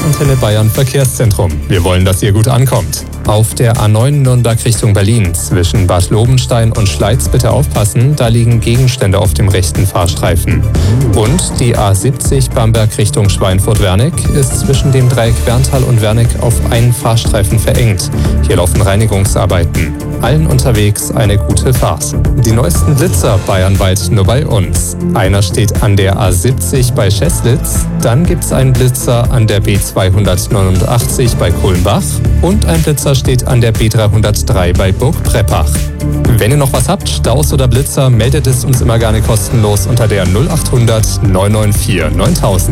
Verkehrsantenne Bayern Verkehrszentrum. Wir wollen, dass ihr gut ankommt. Auf der A9 Nürnberg Richtung Berlin zwischen Bad Lobenstein und Schleiz bitte aufpassen, da liegen Gegenstände auf dem rechten Fahrstreifen. Und die A70 Bamberg Richtung Schweinfurt-Wernick ist zwischen dem Dreieck Berntal und Wernick auf einen Fahrstreifen verengt. Hier laufen Reinigungsarbeiten. Allen unterwegs eine gute Fahrt. Die neuesten Blitzer bayernweit nur bei uns. Einer steht an der A70 bei Scheßlitz, dann gibt es einen Blitzer an der B289 bei Kulmbach und ein Blitzer steht an der B303 bei Burgpreppach. Wenn ihr noch was habt, Staus oder Blitzer, meldet es uns immer gerne kostenlos unter der 0800 994 9000.